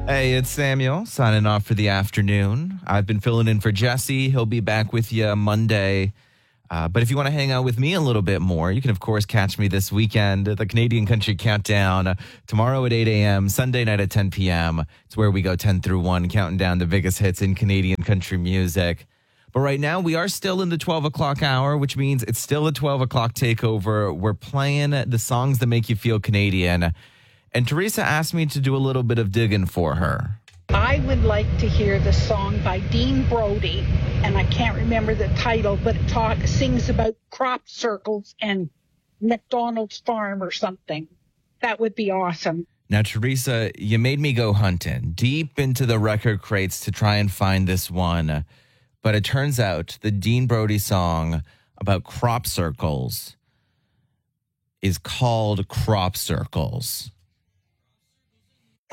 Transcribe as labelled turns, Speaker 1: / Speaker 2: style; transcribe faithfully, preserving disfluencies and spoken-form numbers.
Speaker 1: Hey, it's Samuel signing off for the afternoon. I've been filling in for Jesse. He'll be back with you Monday. Uh, but if you want to hang out with me a little bit more, you can, of course, catch me this weekend at the Canadian Country Countdown uh, tomorrow at eight a.m., Sunday night at ten p.m. It's where we go ten through one, counting down the biggest hits in Canadian country music. But right now, we are still in the twelve o'clock hour, which means it's still a twelve o'clock takeover. We're playing the songs that make you feel Canadian. And Teresa asked me to do a little bit of digging for her.
Speaker 2: I would like to hear the song by Dean Brody, and I can't remember the title, but it talk, sings about crop circles and McDonald's farm or something. That would be awesome.
Speaker 1: Now, Teresa, you made me go hunting deep into the record crates to try and find this one. But it turns out the Dean Brody song about crop circles is called Crop Circles.